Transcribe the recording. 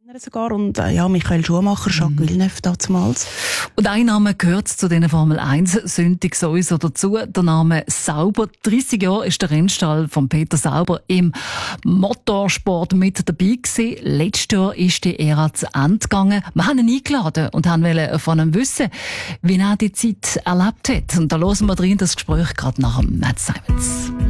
sogar und Michael Schumacher, Jacques Villeneuve damals. Und ein Name gehört zu diesen Formel 1 Sündig sowieso dazu, der Name Sauber. 30 Jahre ist der Rennstall von Peter Sauber im Motorsport mit dabei gewesen. Letztes Jahr ist die Ära zu Ende gegangen. Wir haben ihn eingeladen und wollten von ihm wissen, wie er die Zeit erlebt hat. Und da hören wir drin das Gespräch gerade nach dem Matt Simons.